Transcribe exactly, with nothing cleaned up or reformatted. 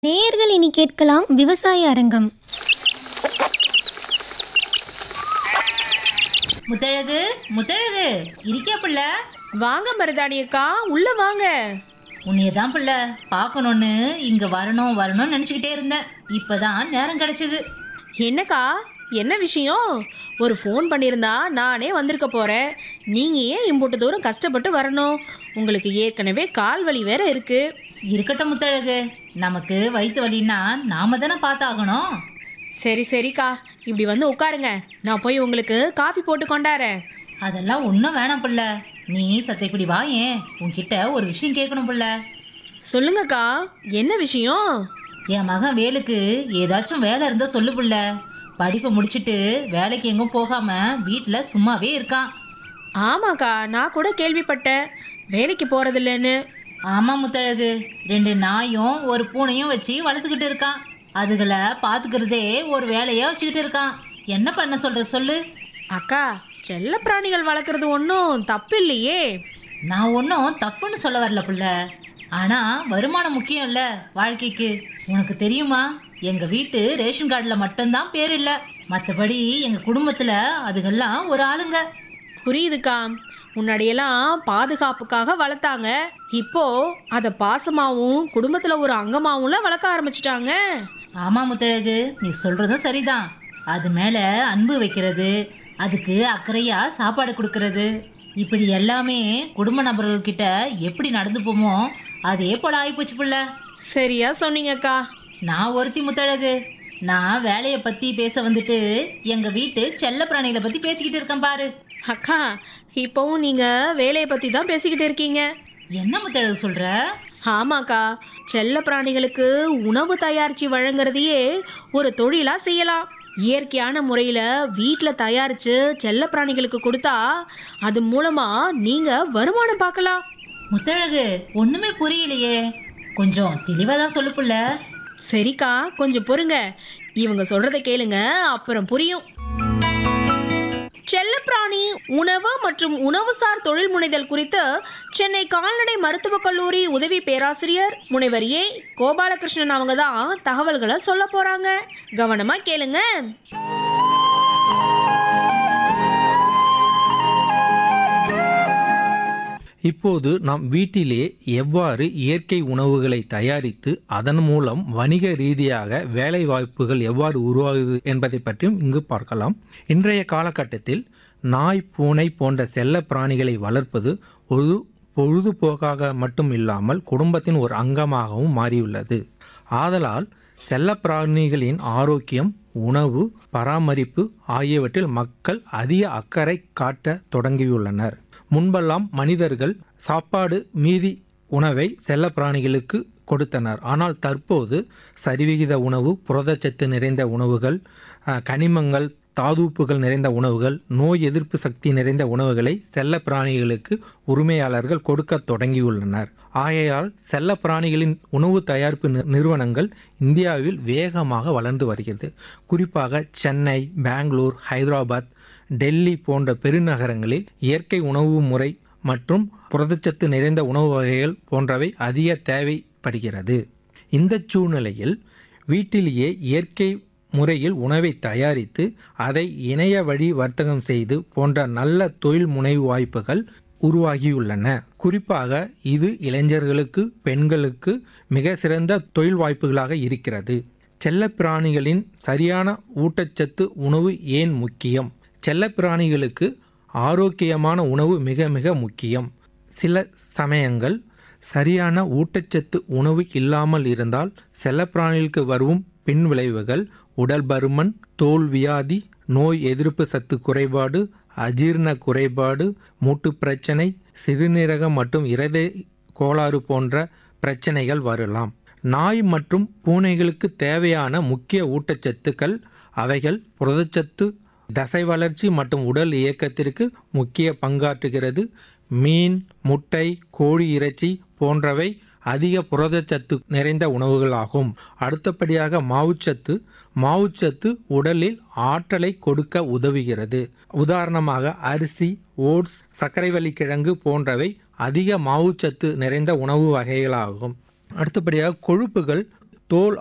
நேயர்கள் இனி கேட்கலாம் விவசாய அரங்கம். முத்தழகு முத்தழகு இருக்கியா பிள்ளை? வாங்க மருதாணி அக்கா, உள்ள வாங்க. உன்னையதான் பிள்ளை பார்க்கணும்னு இங்க வரணும் வரணும்னு நினைச்சுக்கிட்டே இருந்தேன். இப்பதான் நேரம் கிடைச்சது. என்னக்கா, என்ன விஷயம்? ஒரு ஃபோன் பண்ணியிருந்தா நானே வந்திருக்க போறேன். நீங்க ஏன் இம்புட்டு தூரம் கஷ்டப்பட்டு வரணும்? உங்களுக்கு ஏற்கனவே கால் வலி வேற இருக்கு. இருக்கட்டும் முத்தழகு, நமக்கு வயிற்று வலின்னா நாம தானே பார்த்தாகணும். சரி சரிக்கா, இப்படி வந்து உட்காருங்க. நான் போய் உங்களுக்கு காஃபி போட்டு கொண்டாரேன். அதெல்லாம் ஒன்றும் வேணாம் பிள்ளை, நீ சத்த இப்படி வா. ஏன் உன்கிட்ட ஒரு விஷயம் கேட்கணும் பிள்ளை. சொல்லுங்கக்கா, என்ன விஷயம்? என் மகன் வேலுக்கு ஏதாச்சும் வேலை இருந்தா சொல்லு பிள்ளை. படிப்பை முடிச்சுட்டு வேலைக்கு எங்கும் போகாம வீட்டில் சும்மாவே இருக்கான். ஆமாக்கா, நான் கூட கேள்விப்பட்டேன் வேலைக்கு போறதில்லைன்னு. ஆமா முத்தழகு, ரெண்டு நாயும் ஒரு பூனையும் வச்சு வளர்த்துக்கிட்டு இருக்கான். அதுகளை பார்த்துக்கிறதே ஒரு வேலையா வச்சுக்கிட்டு இருக்கான். என்ன பண்ண சொல்ற சொல்லு. அக்கா, செல்ல பிராணிகள் வளர்க்குறது ஒன்றும் தப்பு இல்லையே. நான் ஒன்றும் தப்புன்னு சொல்ல வரல புள்ள, ஆனா வருமானம் முக்கியம் இல்ல வாழ்க்கைக்கு. உனக்கு தெரியுமா, எங்க வீட்டு ரேஷன் கார்டில் மட்டும்தான் பேர் இல்லை, மற்றபடி எங்க குடும்பத்துல அதுகெல்லாம் ஒரு ஆளுங்க. புரியுதுக்கா, முன்னாடியெல்லாம் பாதுகாப்புக்காக வளர்த்தாங்க. இப்போ அதை பாசமாவும் குடும்பத்துல ஒரு அங்கமாவும்ல வளர்க்க ஆரம்பிச்சிட்டாங்க. ஆமா முத்தழகு, நீ சொல்றதும் சரிதான். அது மேல அன்பு வைக்கிறது, அதுக்கு அக்கறையா சாப்பாடு கொடுக்கறது, இப்படி எல்லாமே குடும்ப நபர்கள்கிட்ட எப்படி நடந்துப்போமோ அதே போல ஆயிப்போச்சு புள்ள. சரியா சொன்னீங்கக்கா. நான் ஒருத்தி முத்தழகு, நான் வேலையை பத்தி பேச வந்துட்டு எங்க வீட்டு செல்ல பிராணிகளை பத்தி பேசிக்கிட்டு இருக்கேன் பாரு. அக்கா, இப்போவும் நீங்க வேலையை பத்தி தான் பேசிக்கிட்டு இருக்கீங்க. என்ன முத்தழகு சொல்ற? ஆமாக்கா, செல்ல பிராணிகளுக்கு உணவு தயாரிச்சு வழங்குறதையே ஒரு தொழிலா செய்யலாம். இயற்கையான முறையில வீட்டில் தயாரிச்சு செல்ல பிராணிகளுக்கு கொடுத்தா அது மூலமா நீங்க வருமானம் பார்க்கலாம். முத்தழகு, ஒண்ணுமே புரியலையே, கொஞ்சம் தெளிவா தான் சொல்லு புள்ள. சரிக்கா, கொஞ்சம் பொறுங்க, இவங்க சொல்றதை கேளுங்க, அப்புறம் புரியும். செல்லப்பிராணி உணவு மற்றும் உணவுசார் தொழில் முனைதல் குறித்து சென்னை கால்நடை மருத்துவக் கல்லூரி உதவி பேராசிரியர் முனைவர் ஏ கோபாலகிருஷ்ணன் அவங்க தான் தகவல்களை சொல்ல போறாங்க. கவனமா கேளுங்க. இப்போது நாம் வீட்டிலே எவ்வாறு இயற்கை உணவுகளை தயாரித்து அதன் மூலம் வணிக ரீதியாக வேலை வாய்ப்புகள் எவ்வாறு உருவாகுது என்பதை பற்றியும் இங்கு பார்க்கலாம். இன்றைய காலகட்டத்தில் நாய், பூனை போன்ற செல்ல பிராணிகளை வளர்ப்பது ஒரு பொழுதுபோக்காக மட்டும் இல்லாமல் குடும்பத்தின் ஒரு அங்கமாகவும் மாறியுள்ளது. ஆதலால் செல்ல பிராணிகளின் ஆரோக்கியம், உணவு, பராமரிப்பு ஆகியவற்றில் மக்கள் அதிக அக்கறை காட்ட தொடங்கியுள்ளனர். முன்பெல்லாம் மனிதர்கள் சாப்பாடு மீதி உணவை செல்ல பிராணிகளுக்கு கொடுத்தனர். ஆனால் தற்போது சரிவிகித உணவு, புரதச்சத்து நிறைந்த உணவுகள், கனிமங்கள், தாதுப்புகள் நிறைந்த உணவுகள், நோய் எதிர்ப்பு சக்தி நிறைந்த உணவுகளை செல்ல பிராணிகளுக்கு உரிமையாளர்கள் கொடுக்க தொடங்கியுள்ளனர். ஆகையால் செல்ல பிராணிகளின் உணவு தயாரிப்பு நிறுவனங்கள் இந்தியாவில் வேகமாக வளர்ந்து வருகிறது. குறிப்பாக சென்னை, பெங்களூர், ஹைதராபாத், டெல்லி போன்ற பெருநகரங்களில் இயற்கை உணவு முறை மற்றும் புரதச்சத்து நிறைந்த உணவு வகைகள் போன்றவை அதிக தேவைப்படுகிறது. இந்த சூழ்நிலையில் வீட்டிலேயே இயற்கை முறையில் உணவை தயாரித்து அதை இணைய வழி வர்த்தகம் செய்து போன்ற நல்ல தொழில் முனைவு வாய்ப்புகள் உருவாகியுள்ளன. குறிப்பாக இது இளைஞர்களுக்கு, பெண்களுக்கு மிக சிறந்த தொழில் வாய்ப்புகளாக இருக்கிறது. செல்ல பிராணிகளின் சரியான ஊட்டச்சத்து உணவு ஏன் முக்கியம்? செல்ல பிராணிகளுக்கு ஆரோக்கியமான உணவு மிக மிக முக்கியம். சில சமயங்கள் சரியான ஊட்டச்சத்து உணவு இல்லாமல் இருந்தால் செல்ல பிராணிகளுக்கு வரும் பின் விளைவுகள் உடல் பருமன், தோல் வியாதி, நோய் எதிர்ப்பு சத்து குறைபாடு, அஜீரண குறைபாடு, மூட்டு பிரச்சனை, சிறுநீரகம் மற்றும் இருதய கோளாறு போன்ற பிரச்சனைகள் வரலாம். நாய் மற்றும் பூனைகளுக்கு தேவையான முக்கிய ஊட்டச்சத்துக்கள் அவைகள் புரதச்சத்து, தசை வளர்ச்சி மற்றும் உடல் இயக்கத்திற்கு முக்கிய பங்காற்றுகிறது. மீன், முட்டை, கோழி இறைச்சி போன்றவை அதிக புரதச்சத்து நிறைந்த உணவுகளாகும். அடுத்தபடியாக மாவுச்சத்து. மாவுச்சத்து உடலில் ஆற்றலை கொடுக்க உதவுகிறது. உதாரணமாக அரிசி, ஓட்ஸ், சர்க்கரைவள்ளி கிழங்கு போன்றவை அதிக மாவுச்சத்து நிறைந்த உணவு வகைகளாகும். அடுத்தபடியாக கொழுப்புகள். தோல்